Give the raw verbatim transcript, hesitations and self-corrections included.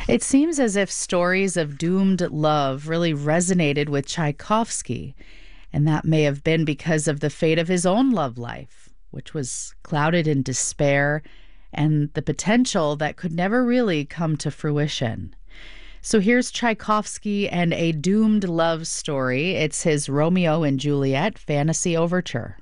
It seems as if stories of doomed love really resonated with Tchaikovsky, and that may have been because of the fate of his own love life, which was clouded in despair and the potential that could never really come to fruition. So here's Tchaikovsky and a doomed love story. It's his Romeo and Juliet fantasy overture.